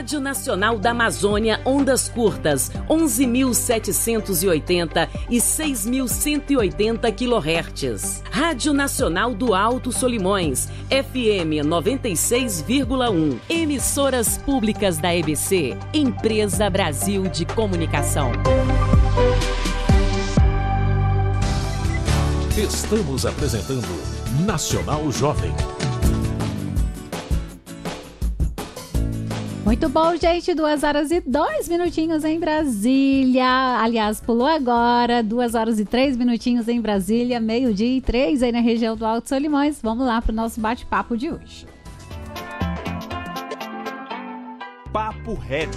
Rádio Nacional da Amazônia, ondas curtas, 11.780 e 6.180 kHz. Rádio Nacional do Alto Solimões, FM 96,1. Emissoras públicas da EBC, Empresa Brasil de Comunicação. Estamos apresentando Nacional Jovem. Muito bom, gente. 2h02 em Brasília. Aliás, pulou agora. 2h03 em Brasília. 12h03 aí na região do Alto Solimões. Vamos lá para o nosso bate-papo de hoje. Papo reto.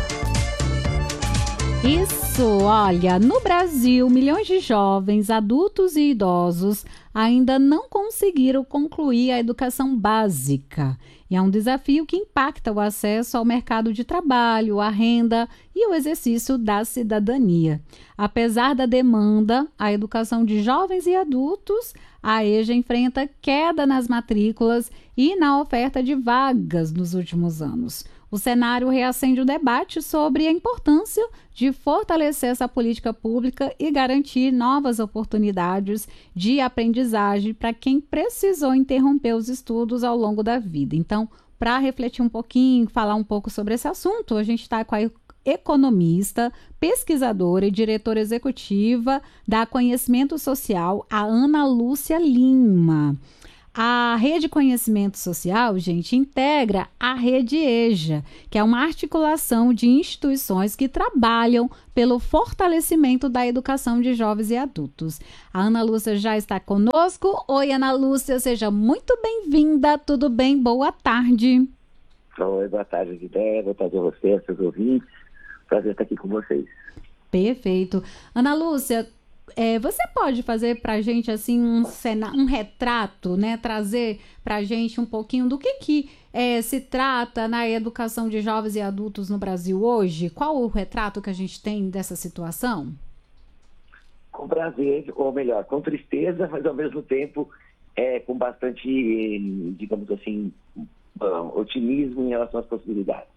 Isso, olha, no Brasil, milhões de jovens, adultos e idosos ainda não conseguiram concluir a educação básica. E é um desafio que impacta o acesso ao mercado de trabalho, a renda e o exercício da cidadania. Apesar da demanda, a educação de jovens e adultos, a EJA enfrenta queda nas matrículas e na oferta de vagas nos últimos anos. O cenário reacende o debate sobre a importância de fortalecer essa política pública e garantir novas oportunidades de aprendizagem para quem precisou interromper os estudos ao longo da vida. Então, para refletir um pouquinho, falar um pouco sobre esse assunto, a gente está com a economista, pesquisadora e diretora executiva da Conhecimento Social, a Ana Lúcia Lima. A Rede Conhecimento Social, gente, integra a Rede EJA, que é uma articulação de instituições que trabalham pelo fortalecimento da educação de jovens e adultos. A Ana Lúcia já está conosco. Oi, Ana Lúcia, seja muito bem-vinda. Tudo bem? Boa tarde. Oi, boa tarde, Guilherme. Boa tarde a você, seus ouvintes. Prazer estar aqui com vocês. Perfeito. Ana Lúcia, você pode fazer para a gente assim, um retrato, né? Trazer para a gente um pouquinho do que se trata na educação de jovens e adultos no Brasil hoje? Qual o retrato que a gente tem dessa situação? Com prazer, ou melhor, com tristeza, mas ao mesmo tempo com bastante, digamos assim, otimismo em relação às possibilidades.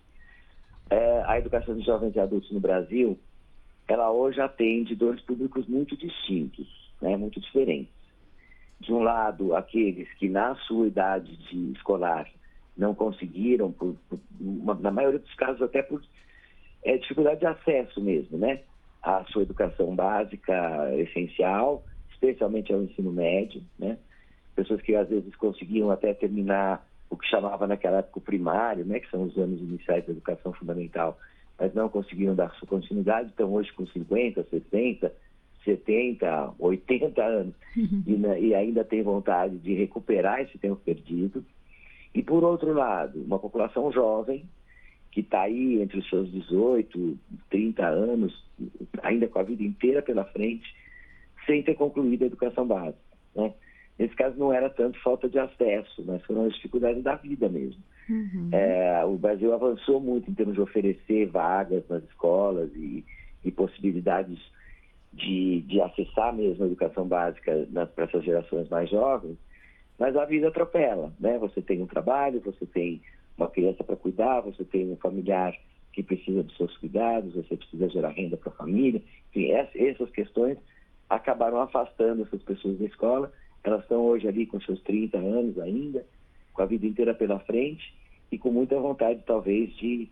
A educação de jovens e adultos no Brasil, ela hoje atende dois públicos muito distintos, né, muito diferentes. De um lado, aqueles que na sua idade de escolar não conseguiram, na maioria dos casos até por dificuldade de acesso mesmo, né, à sua educação básica essencial, especialmente ao ensino médio, né, pessoas que às vezes conseguiam até terminar o que chamava naquela época o primário, né, que são os anos iniciais da educação fundamental, mas não conseguiram dar sua continuidade, estão hoje com 50, 60, 70, 80 anos, e ainda tem vontade de recuperar esse tempo perdido. E, por outro lado, uma população jovem, que está aí entre os seus 18, 30 anos, ainda com a vida inteira pela frente, sem ter concluído a educação básica, né? Nesse caso não era tanto falta de acesso, mas foram as dificuldades da vida mesmo. O Brasil avançou muito em termos de oferecer vagas nas escolas e possibilidades de acessar mesmo a educação básica para essas gerações mais jovens, mas a vida atropela, né? Você tem um trabalho, você tem uma criança para cuidar, você tem um familiar que precisa dos seus cuidados, você precisa gerar renda para a família. Enfim, essas questões acabaram afastando essas pessoas da escola. Elas estão hoje ali com seus 30 anos ainda, com a vida inteira pela frente e com muita vontade, talvez, de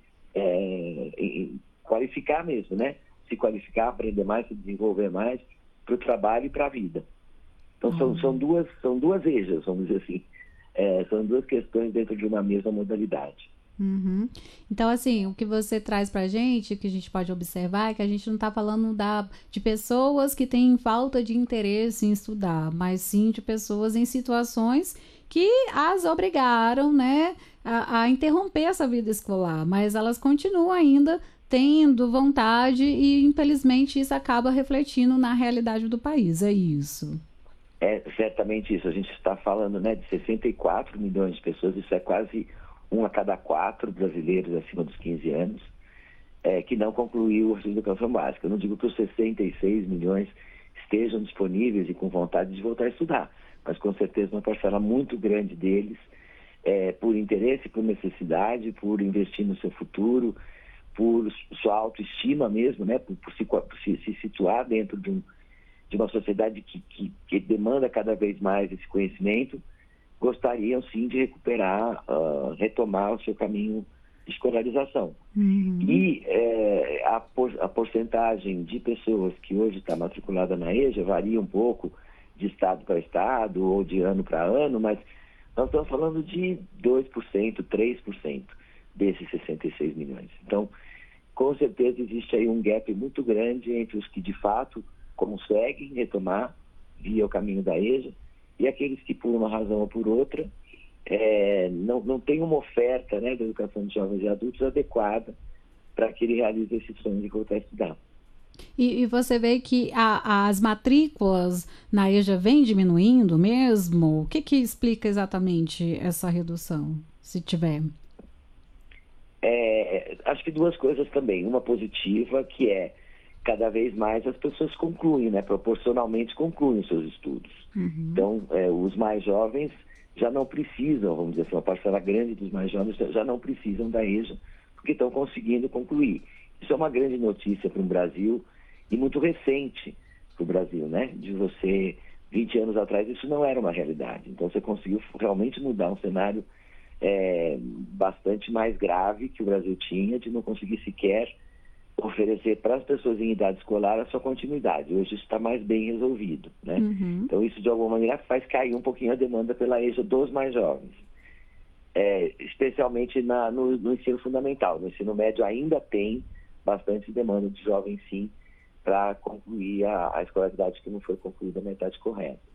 qualificar mesmo, né? Se qualificar, aprender mais, se desenvolver mais para o trabalho e para a vida. Então, são duas EJAs, vamos dizer assim. São duas questões dentro de uma mesma modalidade. Então, assim, o que você traz para a gente, que a gente pode observar, é que a gente não está falando de pessoas que têm falta de interesse em estudar, mas sim de pessoas em situações que as obrigaram, né, a interromper essa vida escolar, mas elas continuam ainda tendo vontade e, infelizmente, isso acaba refletindo na realidade do país, é isso? É certamente isso. A gente está falando, né, de 64 milhões de pessoas, isso é quase 1 a cada 4 brasileiros acima dos 15 anos, que não concluiu a sua educação básica. Eu não digo que os 66 milhões estejam disponíveis e com vontade de voltar a estudar, mas com certeza uma parcela muito grande deles por interesse, por necessidade, por investir no seu futuro, por sua autoestima mesmo, né? por se situar dentro de uma sociedade que demanda cada vez mais esse conhecimento, gostariam sim de recuperar, retomar o seu caminho de escolarização. E a porcentagem de pessoas que hoje está matriculada na EJA varia um pouco de estado para estado ou de ano para ano, mas nós estamos falando de 2%, 3% desses 66 milhões. Então, com certeza existe aí um gap muito grande entre os que de fato conseguem retomar via o caminho da EJA e aqueles que por uma razão ou por outra não tem uma oferta, né, de educação de jovens e adultos adequada para que ele realize esse sonho de voltar a estudar. E você vê que as matrículas na EJA vêm diminuindo mesmo? O que explica exatamente essa redução, se tiver? Acho que duas coisas também. Uma positiva, que é cada vez mais as pessoas concluem, né? Proporcionalmente concluem os seus estudos. Então, os mais jovens já não precisam, vamos dizer assim, uma parcela grande dos mais jovens já não precisam da EJA, porque estão conseguindo concluir. Isso é uma grande notícia para o Brasil e muito recente para o Brasil, né? De você, 20 anos atrás, isso não era uma realidade. Então, você conseguiu realmente mudar um cenário bastante mais grave que o Brasil tinha, de não conseguir sequer oferecer para as pessoas em idade escolar a sua continuidade. Hoje isso está mais bem resolvido, né? Então isso de alguma maneira faz cair um pouquinho a demanda pela EJA dos mais jovens, especialmente no ensino fundamental. No ensino médio ainda tem bastante demanda de jovens, sim, para concluir a escolaridade que não foi concluída na idade correta.